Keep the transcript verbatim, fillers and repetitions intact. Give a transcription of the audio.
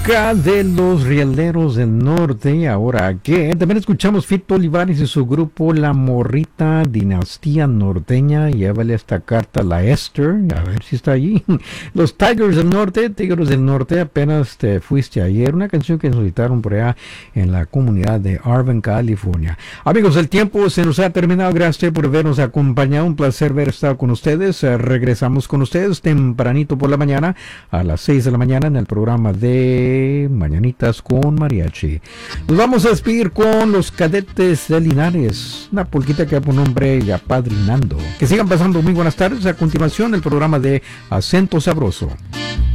Música de los Rieleros del Norte. Ahora que también escuchamos Fito Olivares y su grupo La Morrita, Dinastía Norteña. Llévale esta carta a la Esther, a ver si está allí. Los Tigers del Norte, Tigres del Norte, apenas te fuiste ayer. Una canción que solicitaron por allá en la comunidad de Arvin, California. Amigos, el tiempo se nos ha terminado. Gracias por habernos acompañado. Un placer haber estado con ustedes. Eh, regresamos con ustedes tempranito por la mañana a las seis de la mañana en el programa de Mañanitas con Mariachi. Nos vamos a despedir con los Cadetes de Linares, una polquita que por nombre y apadrinando. Que sigan pasando muy buenas tardes. A continuación el programa de Acento Sabroso.